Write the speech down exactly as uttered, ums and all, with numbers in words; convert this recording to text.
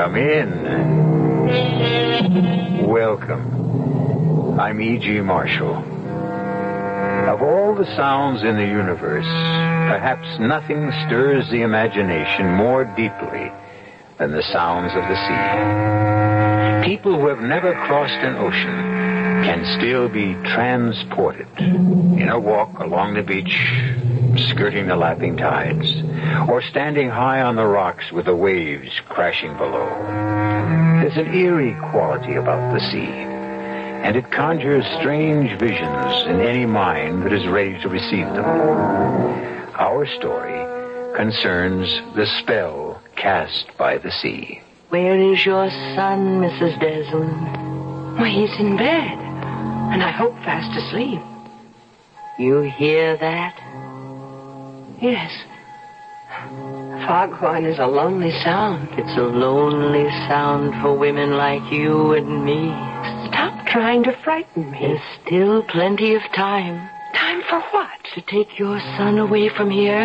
Come in. Welcome. I'm E G. Marshall. Of all the sounds in the universe, perhaps nothing stirs the imagination more deeply than the sounds of the sea. People who have never crossed an ocean can still be transported in a walk along the beach, skirting the lapping tides, or standing high on the rocks with the waves crashing below. There's an eerie quality about the sea, and it conjures strange visions in any mind that is ready to receive them. Our story concerns the spell cast by the sea. Where is your son, Missus Desmond? Why, he's in bed, and I hope fast asleep. You hear that? Yes. Foghorn is a lonely sound. It's a lonely sound for women like you and me. Stop trying to frighten me. There's still plenty of time. Time for what? To take your son away from here